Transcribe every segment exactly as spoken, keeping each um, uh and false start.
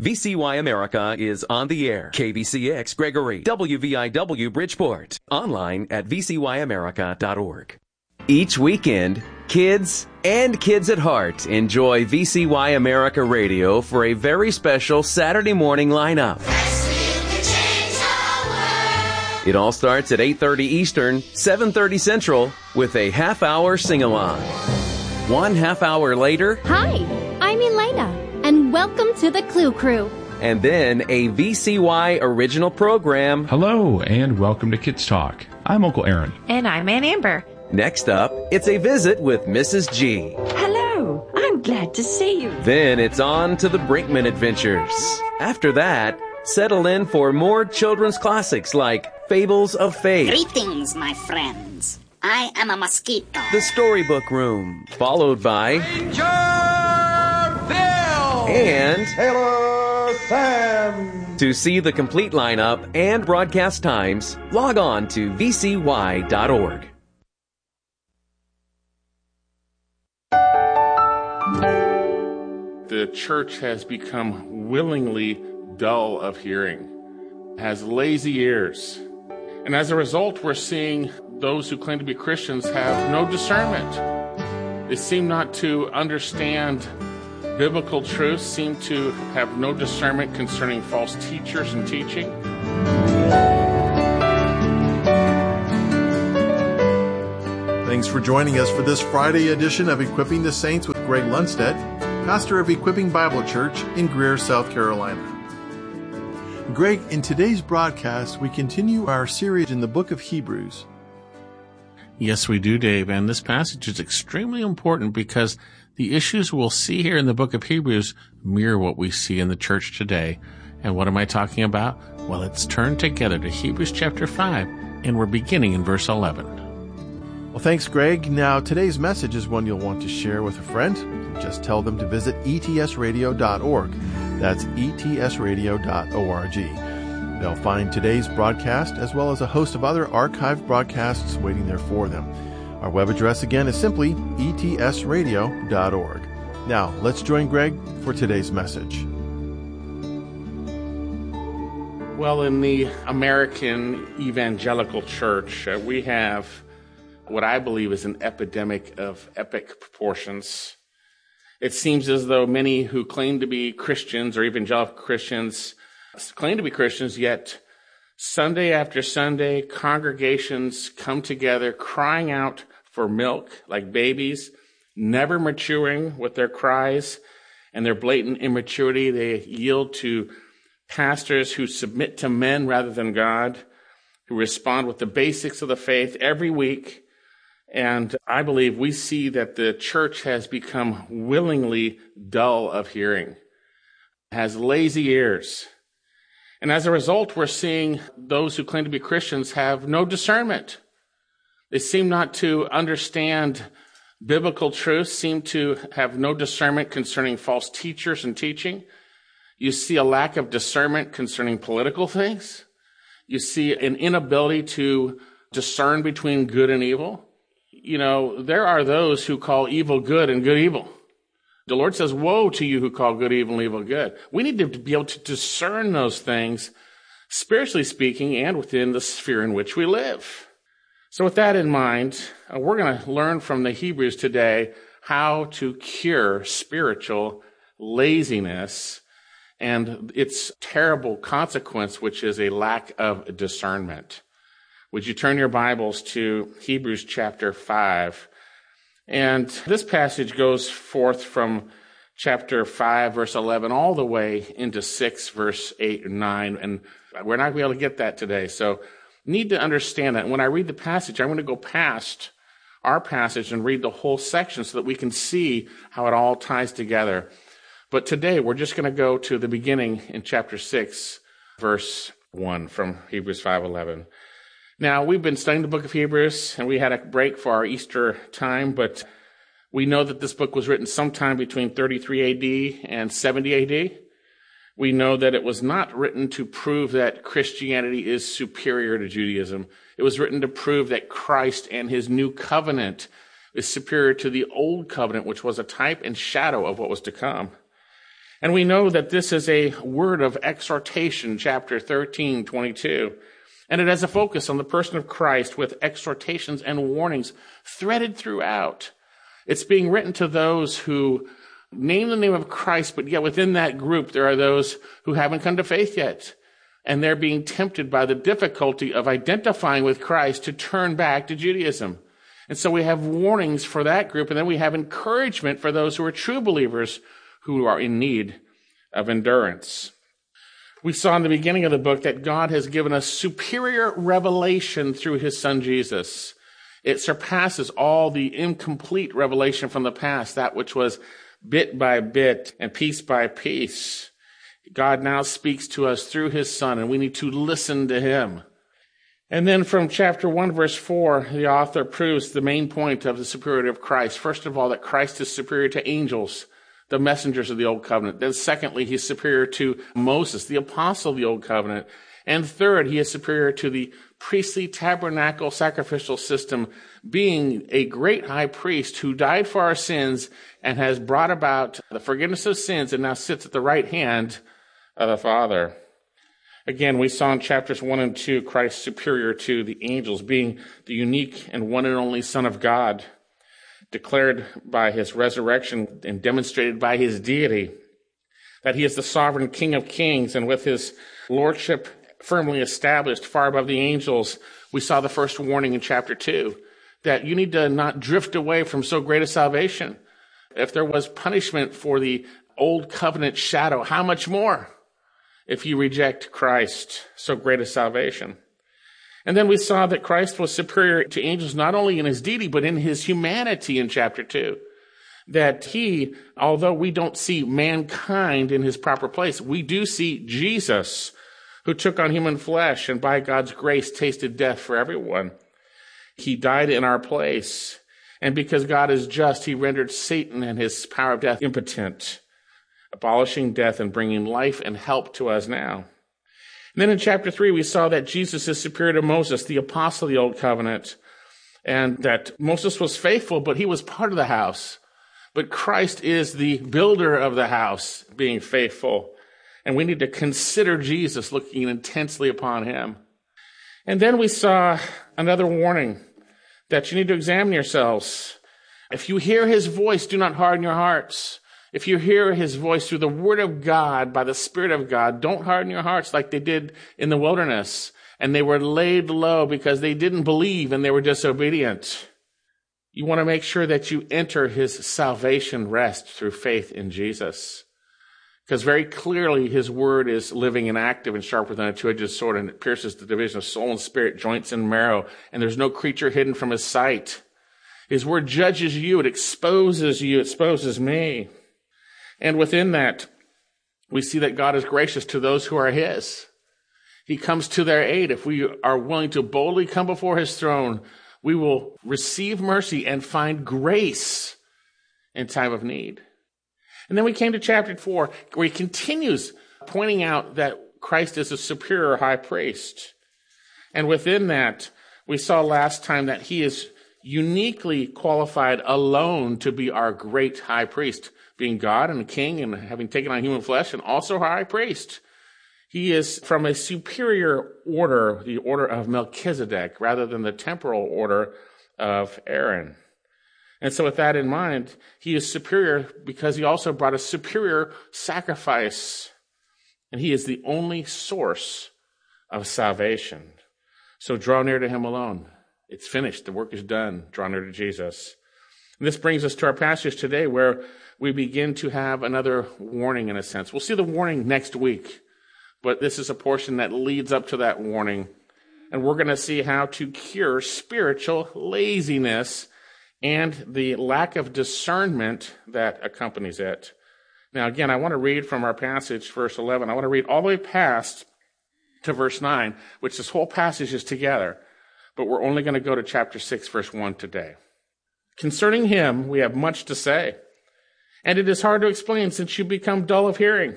V C Y America is on the air. K B C X Gregory, W V I W Bridgeport. Online at v c y america dot org. Each weekend, kids and kids at heart enjoy V C Y America Radio for a very special Saturday morning lineup. It all starts at eight thirty Eastern, seven thirty Central with a half-hour sing-along. One half hour later... Hi, I'm Elena, and welcome to the Clue Crew. And then a V C Y original program. Hello, and welcome to Kids Talk. I'm Uncle Aaron. And I'm Aunt Amber. Next up, it's a visit with Missus G. Hello, I'm glad to see you. Then it's on to the Brinkman Adventures. After that, settle in for more children's classics like Fables of Faith. Greetings, my friends. I am a mosquito. The Storybook Room, followed by Ranger Bill and Taylor Sam. To see the complete lineup and broadcast times, log on to v c y dot org. The church has become willingly dull of hearing, has lazy ears. And as a result, we're seeing those who claim to be Christians have no discernment. They seem not to understand biblical truths, seem to have no discernment concerning false teachers and teaching. Thanks for joining us for this Friday edition of Equipping the Saints with Greg Lundstedt, pastor of Equipping Bible Church in Greer, South Carolina. Greg, in today's broadcast, we continue our series in the book of Hebrews. Yes, we do, Dave, and this passage is extremely important because the issues we'll see here in the book of Hebrews mirror what we see in the church today. And what am I talking about? Well, let's turn together to Hebrews chapter five, and we're beginning in verse eleven. Well, thanks, Greg. Now, today's message is one you'll want to share with a friend. Just tell them to visit e t s radio dot org. That's e t s radio dot org. They'll find today's broadcast as well as a host of other archived broadcasts waiting there for them. Our web address again is simply e t s radio dot org. Now, let's join Greg for today's message. Well, in the American evangelical church, uh, we have what I believe is an epidemic of epic proportions. It seems as though many who claim to be Christians or evangelical Christians claim to be Christians, yet Sunday after Sunday, congregations come together crying out for milk like babies, never maturing with their cries and their blatant immaturity. They yield to pastors who submit to men rather than God, who respond with the basics of the faith every week. And I believe we see that the church has become willingly dull of hearing, has lazy ears. And as a result, we're seeing those who claim to be Christians have no discernment. They seem not to understand biblical truths, seem to have no discernment concerning false teachers and teaching. You see a lack of discernment concerning political things. You see an inability to discern between good and evil. You know, there are those who call evil good and good evil. The Lord says, woe to you who call good evil and evil good. We need to be able to discern those things, spiritually speaking, and within the sphere in which we live. So with that in mind, uh, we're going to learn from the Hebrews today how to cure spiritual laziness and its terrible consequence, which is a lack of discernment. Would you turn your Bibles to Hebrews chapter five? And this passage goes forth from chapter five, verse eleven, all the way into six, verse eight and nine. And we're not going to be able to get that today. So need to understand that. And when I read the passage, I'm going to go past our passage and read the whole section so that we can see how it all ties together. But today, we're just going to go to the beginning in chapter six, verse one from Hebrews five eleven. Now, we've been studying the book of Hebrews, and we had a break for our Easter time, but we know that this book was written sometime between thirty-three A D and seventy A D. We know that it was not written to prove that Christianity is superior to Judaism. It was written to prove that Christ and his new covenant is superior to the old covenant, which was a type and shadow of what was to come. And we know that this is a word of exhortation, chapter thirteen, twenty-two. And it has a focus on the person of Christ with exhortations and warnings threaded throughout. It's being written to those who name the name of Christ, but yet within that group there are those who haven't come to faith yet. And they're being tempted by the difficulty of identifying with Christ to turn back to Judaism. And so we have warnings for that group, and then we have encouragement for those who are true believers who are in need of endurance. We saw in the beginning of the book that God has given us superior revelation through his son Jesus. It surpasses all the incomplete revelation from the past, that which was bit by bit and piece by piece. God now speaks to us through his son, and we need to listen to him. And then from chapter one, verse four, the author proves the main point of the superiority of Christ. First of all, that Christ is superior to angels, the messengers of the Old Covenant. Then secondly, he's superior to Moses, the apostle of the Old Covenant. And third, he is superior to the priestly tabernacle sacrificial system, being a great high priest who died for our sins and has brought about the forgiveness of sins and now sits at the right hand of the Father. Again, we saw in chapters one and two, Christ superior to the angels, being the unique and one and only Son of God, declared by his resurrection and demonstrated by his deity, that he is the sovereign King of kings, and with his lordship firmly established far above the angels, we saw the first warning in chapter two, that you need to not drift away from so great a salvation. If there was punishment for the old covenant shadow, how much more if you reject Christ, so great a salvation? And then we saw that Christ was superior to angels not only in his deity, but in his humanity in chapter two. That he, although we don't see mankind in his proper place, we do see Jesus, who took on human flesh and by God's grace tasted death for everyone. He died in our place. And because God is just, he rendered Satan and his power of death impotent, abolishing death and bringing life and help to us now. And then in chapter three, we saw that Jesus is superior to Moses, the apostle of the Old Covenant, and that Moses was faithful, but he was part of the house. But Christ is the builder of the house, being faithful. And we need to consider Jesus, looking intensely upon him. And then we saw another warning that you need to examine yourselves. If you hear his voice, do not harden your hearts. If you hear his voice through the word of God, by the Spirit of God, don't harden your hearts like they did in the wilderness. And they were laid low because they didn't believe and they were disobedient. You want to make sure that you enter his salvation rest through faith in Jesus. Because very clearly his word is living and active and sharper than a two-edged sword, and it pierces the division of soul and spirit, joints and marrow, and there's no creature hidden from his sight. His word judges you, it exposes you, it exposes me. And within that, we see that God is gracious to those who are his. He comes to their aid. If we are willing to boldly come before his throne, we will receive mercy and find grace in time of need. And then we came to chapter four, where he continues pointing out that Christ is a superior high priest. And within that, we saw last time that he is uniquely qualified alone to be our great high priest, being God and a king and having taken on human flesh, and also our high priest. He is from a superior order, the order of Melchizedek, rather than the temporal order of Aaron. And so with that in mind, he is superior because he also brought a superior sacrifice. And he is the only source of salvation. So draw near to him alone. It's finished. The work is done. Draw near to Jesus. And this brings us to our passage today, where we begin to have another warning in a sense. We'll see the warning next week, but this is a portion that leads up to that warning. And we're going to see how to cure spiritual laziness and the lack of discernment that accompanies it. Now, again, I want to read from our passage, verse eleven. I want to read all the way past to verse nine, which this whole passage is together. But we're only going to go to chapter six, verse one today. Concerning him, we have much to say, and it is hard to explain since you become dull of hearing.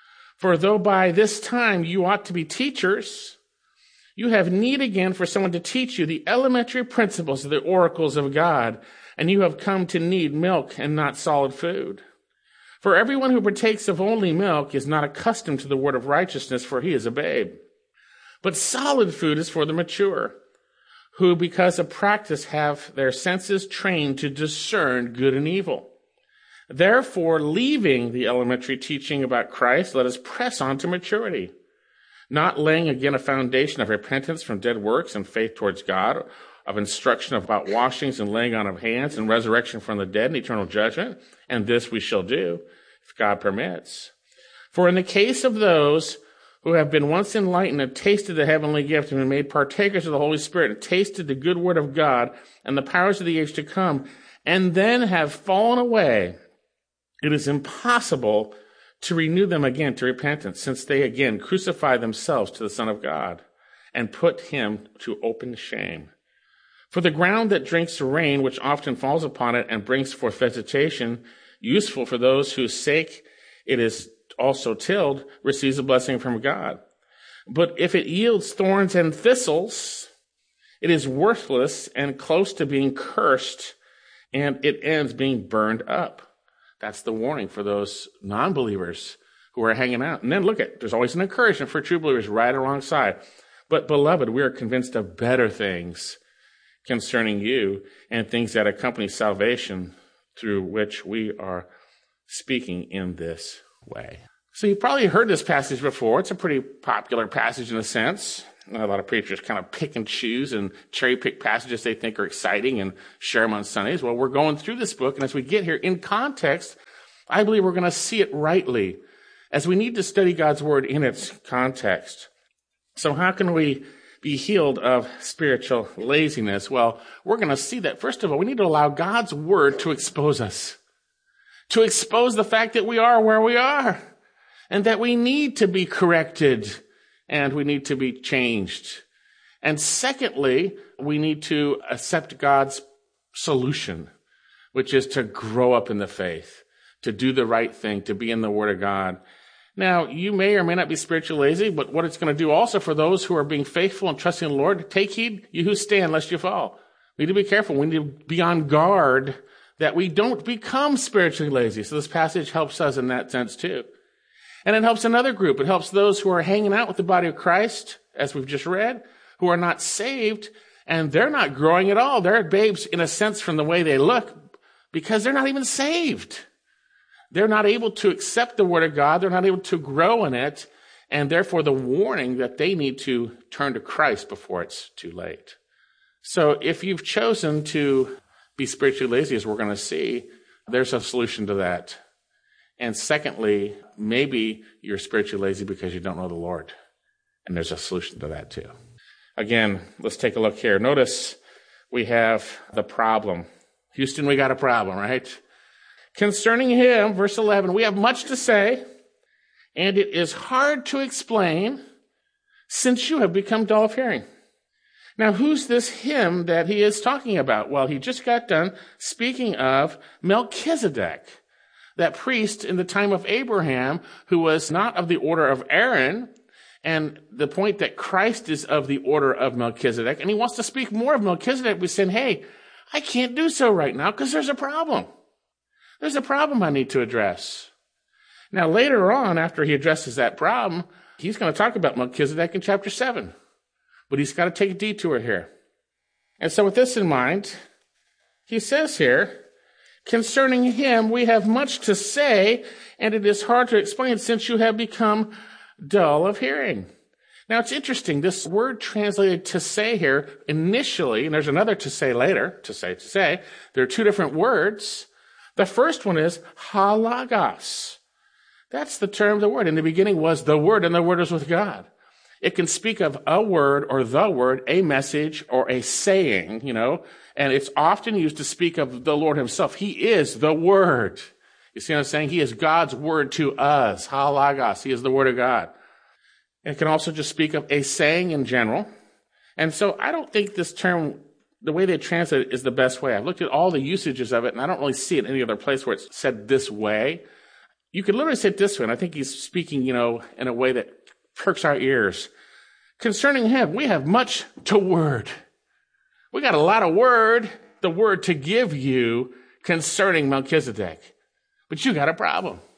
For though by this time you ought to be teachers, you have need again for someone to teach you the elementary principles of the oracles of God, and you have come to need milk and not solid food. For everyone who partakes of only milk is not accustomed to the word of righteousness, for he is a babe. But solid food is for the mature, who because of practice have their senses trained to discern good and evil. Therefore, leaving the elementary teaching about Christ, let us press on to maturity, not laying again a foundation of repentance from dead works and faith towards God, of instruction about washings and laying on of hands and resurrection from the dead and eternal judgment, and this we shall do, if God permits. For in the case of those who have been once enlightened and tasted the heavenly gift and been made partakers of the Holy Spirit and tasted the good word of God and the powers of the age to come, and then have fallen away, it is impossible to renew them again to repentance, since they again crucify themselves to the Son of God and put him to open shame. For the ground that drinks the rain, which often falls upon it and brings forth vegetation, useful for those whose sake it is also tilled, receives a blessing from God. But if it yields thorns and thistles, it is worthless and close to being cursed, and it ends being burned up. That's the warning for those non-believers who are hanging out. And then look at, there's always an encouragement for true believers right alongside. But beloved, we are convinced of better things concerning you and things that accompany salvation, through which we are speaking in this way. So you've probably heard this passage before. It's a pretty popular passage in a sense. A lot of preachers kind of pick and choose and cherry pick passages they think are exciting and share them on Sundays. Well, we're going through this book, and as we get here in context, I believe we're going to see it rightly, as we need to study God's word in its context. So how can we be healed of spiritual laziness? Well, we're going to see that, first of all, we need to allow God's word to expose us, to expose the fact that we are where we are, and that we need to be corrected, and we need to be changed. And secondly, we need to accept God's solution, which is to grow up in the faith, to do the right thing, to be in the Word of God. Now, you may or may not be spiritually lazy, but what it's going to do also for those who are being faithful and trusting in the Lord, take heed, you who stand, lest you fall. We need to be careful. We need to be on guard that we don't become spiritually lazy. So this passage helps us in that sense too. And it helps another group. It helps those who are hanging out with the body of Christ, as we've just read, who are not saved, and they're not growing at all. They're babes in a sense from the way they look, because they're not even saved. They're not able to accept the word of God. They're not able to grow in it. And therefore the warning that they need to turn to Christ before it's too late. So if you've chosen to be spiritually lazy, as we're going to see, there's a solution to that. And secondly, maybe you're spiritually lazy because you don't know the Lord. And there's a solution to that too. Again, let's take a look here. Notice we have the problem. Houston, we got a problem, right? Concerning him, verse eleven, we have much to say, and it is hard to explain, since you have become dull of hearing. Now, who's this him that he is talking about? Well, he just got done speaking of Melchizedek, that priest in the time of Abraham, who was not of the order of Aaron, and the point that Christ is of the order of Melchizedek, and he wants to speak more of Melchizedek, but saying, hey, I can't do so right now because there's a problem. There's a problem I need to address. Now, later on, after he addresses that problem, he's going to talk about Melchizedek in chapter seven. But he's got to take a detour here. And so with this in mind, he says here, concerning him, we have much to say, and it is hard to explain since you have become dull of hearing. Now, it's interesting. This word translated to say here initially, and there's another to say later, to say, to say. There are two different words. The first one is halagos. That's the term, the word. In the beginning was the word, and the word was with God. It can speak of a word or the word, a message or a saying, you know, and it's often used to speak of the Lord himself. He is the word. You see what I'm saying? He is God's word to us. Halagos. He is the word of God. It can also just speak of a saying in general. And so I don't think this term, the way they translate it, is the best way. I've looked at all the usages of it, and I don't really see it in any other place where it's said this way. You could literally say it this way, and I think he's speaking, you know, in a way that perks our ears. Concerning him, we have much to word. We got a lot of word, the word to give you concerning Melchizedek. But you got a problem.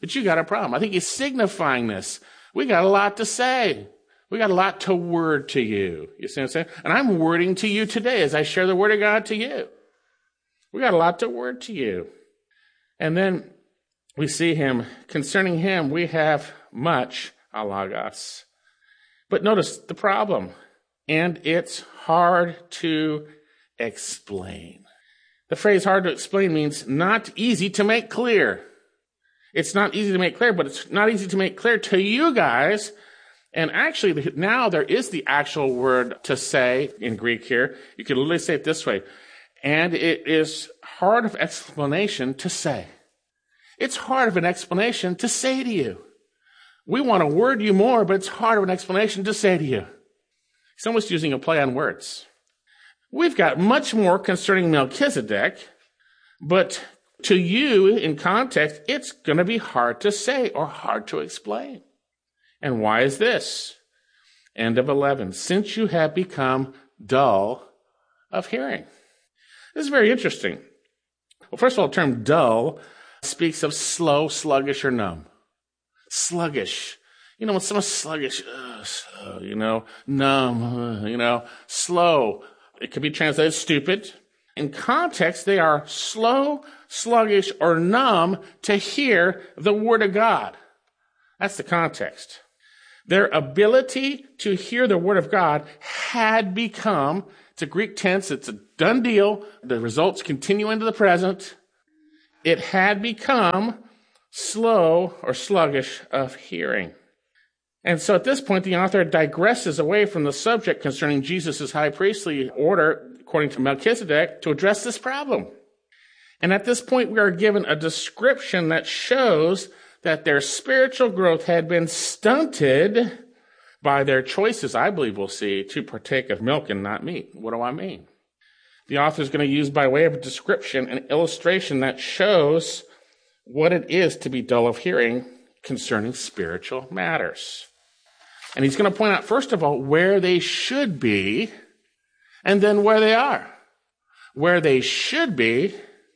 But you got a problem. I think he's signifying this. We got a lot to say. We got a lot to word to you. You see what I'm saying? And I'm wording to you today as I share the word of God to you. We got a lot to word to you. And then we see him, concerning him, we have much alagos. But notice the problem. And it's hard to explain. The phrase hard to explain means not easy to make clear. It's not easy to make clear, but it's not easy to make clear to you guys. And actually, now there is the actual word to say in Greek here. You can literally say it this way. And it is hard of explanation to say. It's hard of an explanation to say to you. We want to word you more, but it's hard of an explanation to say to you. He's almost using a play on words. We've got much more concerning Melchizedek, but to you, in context, it's going to be hard to say or hard to explain. And why is this? End of eleven. Since you have become dull of hearing. This is very interesting. Well, first of all, the term dull speaks of slow, sluggish, or numb. Sluggish. You know, when someone's sluggish, uh, slow, you know, numb, uh, you know, slow. It could be translated stupid. In context, they are slow, sluggish, or numb to hear the word of God. That's the context. Their ability to hear the word of God had become, it's a Greek tense, it's a done deal. The results continue into the present. It had become slow or sluggish of hearing. And so at this point, the author digresses away from the subject concerning Jesus' high priestly order, according to Melchizedek, to address this problem. And at this point, we are given a description that shows that their spiritual growth had been stunted by their choices, I believe we'll see, to partake of milk and not meat. What do I mean? The author is going to use by way of a description an illustration that shows what it is to be dull of hearing concerning spiritual matters. And he's going to point out, first of all, where they should be, and then where they are. Where they should be,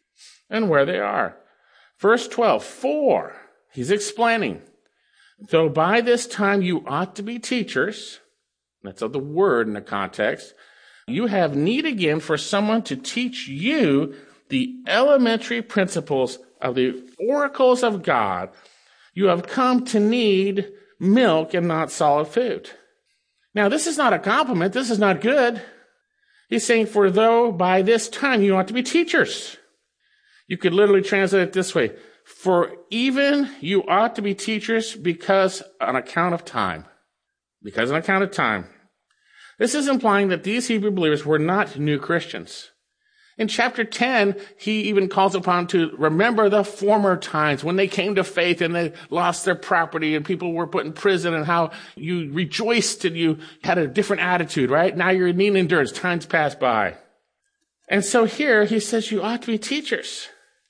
and where they are. Verse twelve, for, he's explaining, though by this time you ought to be teachers, that's of the word in the context, you have need again for someone to teach you the elementary principles of the oracles of God. You have come to need milk and not solid food. Now, this is not a compliment. This is not good. He's saying, for though by this time you ought to be teachers. You could literally translate it this way. For even you ought to be teachers because on account of time. Because on account of time. This is implying that these Hebrew believers were not new Christians. In chapter ten, he even calls upon to remember the former times when they came to faith and they lost their property and people were put in prison and how you rejoiced and you had a different attitude, right? Now you're in need and endurance. Times pass by. And so here he says you ought to be teachers.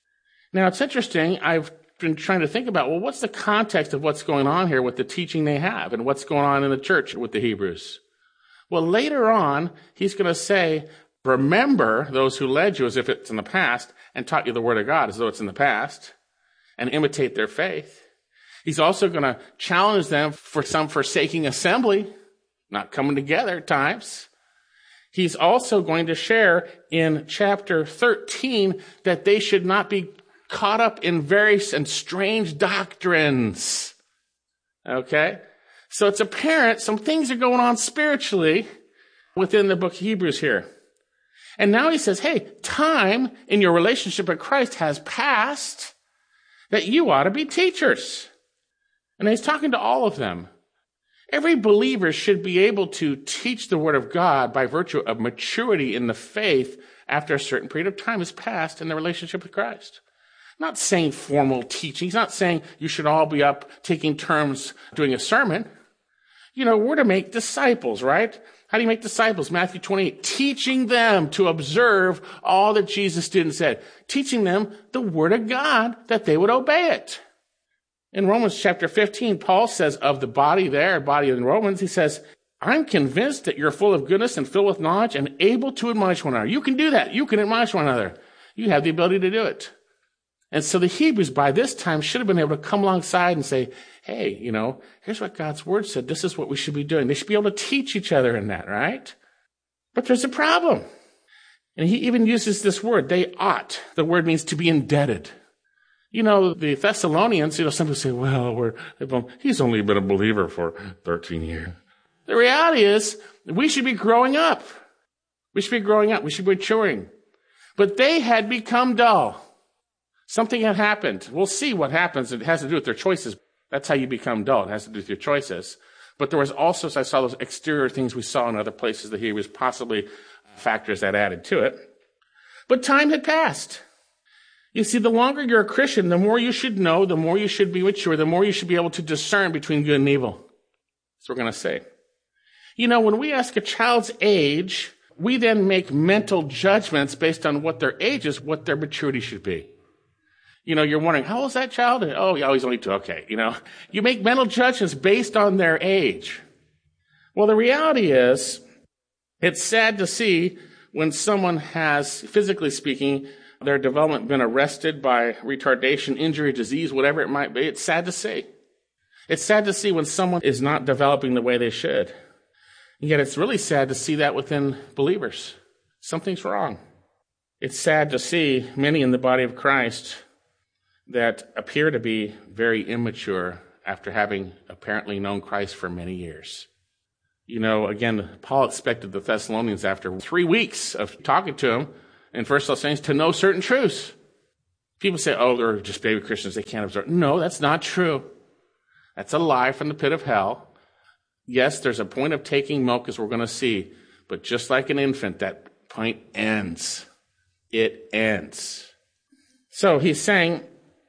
Now it's interesting. I've been trying to think about, well, what's the context of what's going on here with the teaching they have and what's going on in the church with the Hebrews? Well, later on, he's going to say, remember those who led you as if it's in the past and taught you the word of God as though it's in the past and imitate their faith. He's also going to challenge them for some forsaking assembly, not coming together at times. He's also going to share in chapter thirteen that they should not be caught up in various and strange doctrines. Okay? So it's apparent some things are going on spiritually within the book of Hebrews here. And now he says, hey, time in your relationship with Christ has passed that you ought to be teachers. And he's talking to all of them. Every believer should be able to teach the word of God by virtue of maturity in the faith after a certain period of time has passed in the relationship with Christ. Not saying formal teaching. He's not saying you should all be up taking turns doing a sermon. You know, we're to make disciples, right? How do you make disciples? Matthew twenty-eight, teaching them to observe all that Jesus did and said, teaching them the word of God that they would obey it. In Romans chapter fifteen, Paul says of the body there, body in Romans, he says, I'm convinced that you're full of goodness and filled with knowledge and able to admonish one another. You can do that. You can admonish one another. You have the ability to do it. And so the Hebrews by this time should have been able to come alongside and say, hey, you know, here's what God's word said. This is what we should be doing. They should be able to teach each other in that, right? But there's a problem. And he even uses this word, they ought. The word means to be indebted. You know, the Thessalonians, you know, some people say, well, we're, he's only been a believer for thirteen years. The reality is, we should be growing up. We should be growing up. We should be maturing. But they had become dull. Something had happened. We'll see what happens. It has to do with their choices. That's how you become dull. It has to do with your choices. But there was also, as I saw those exterior things we saw in other places that he was possibly factors that added to it. But time had passed. You see, the longer you're a Christian, the more you should know, the more you should be mature, the more you should be able to discern between good and evil. That's what we're going to say. You know, when we ask a child's age, we then make mental judgments based on what their age is, what their maturity should be. You know, you're wondering, how old is that child? Oh, yeah, he's only two. Okay, you know. You make mental judgments based on their age. Well, the reality is, it's sad to see when someone has, physically speaking, their development been arrested by retardation, injury, disease, whatever it might be. It's sad to see. It's sad to see when someone is not developing the way they should. And yet it's really sad to see that within believers. Something's wrong. It's sad to see many in the body of Christ that appear to be very immature after having apparently known Christ for many years. You know, again, Paul expected the Thessalonians after three weeks of talking to him in First Thessalonians to know certain truths. People say, oh, they're just baby Christians, they can't absorb. No, that's not true. That's a lie from the pit of hell. Yes, there's a point of taking milk, as we're going to see, but just like an infant, that point ends. It ends. So he's saying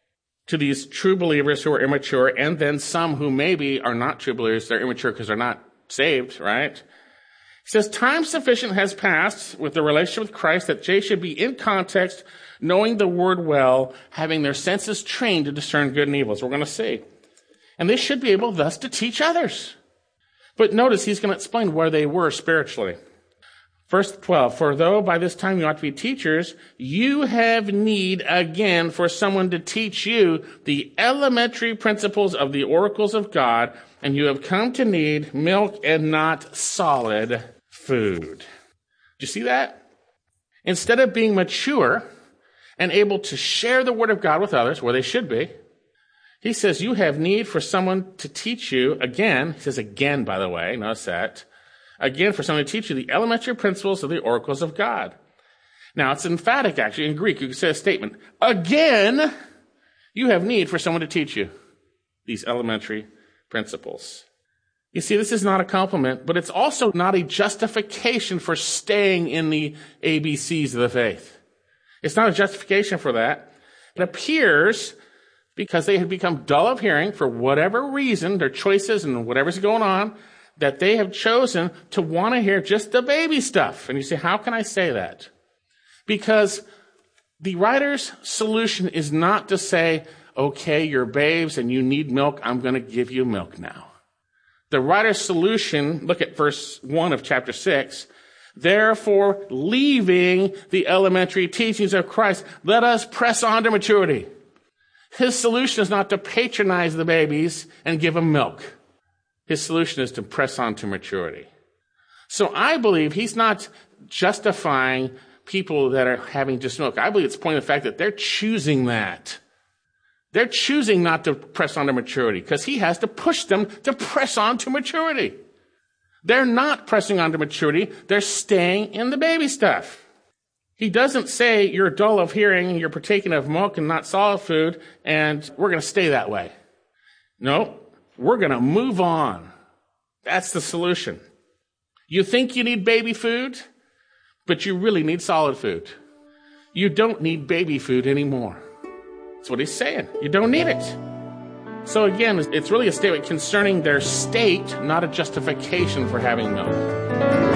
to these true believers who are immature, and then some who maybe are not true believers, they're immature because they're not saved, right? He says, time sufficient has passed with the relationship with Christ that they should be in context, knowing the word well, having their senses trained to discern good and evil, as we're going to see. And they should be able thus to teach others. But notice he's going to explain where they were spiritually. Verse twelve, for though by this time you ought to be teachers, you have need again for someone to teach you the elementary principles of the oracles of God, and you have come to need milk and not solid food. Do you see that? Instead of being mature and able to share the word of God with others, where they should be, he says you have need for someone to teach you, again, he says again, by the way, notice that, again, for someone to teach you the elementary principles of the oracles of God. Now, it's emphatic, actually. In Greek, you could say a statement. Again, you have need for someone to teach you these elementary principles. You see, this is not a compliment, but it's also not a justification for staying in the A B Cs of the faith. It's not a justification for that. It appears because they had become dull of hearing for whatever reason, their choices and whatever's going on, that they have chosen to want to hear just the baby stuff. And you say, how can I say that? Because the writer's solution is not to say, okay, you're babes and you need milk, I'm going to give you milk now. The writer's solution, look at verse one of chapter six, therefore, leaving the elementary teachings of Christ, let us press on to maturity. His solution is not to patronize the babies and give them milk. His solution is to press on to maturity. So I believe he's not justifying people that are having just milk. I believe it's pointing to the fact that they're choosing that. They're choosing not to press on to maturity because he has to push them to press on to maturity. They're not pressing on to maturity. They're staying in the baby stuff. He doesn't say you're dull of hearing, you're partaking of milk and not solid food, and we're going to stay that way. No, we're going to move on. That's the solution. You think you need baby food, but you really need solid food. You don't need baby food anymore. That's what he's saying. You don't need it. So again, it's really a statement concerning their state, not a justification for having milk.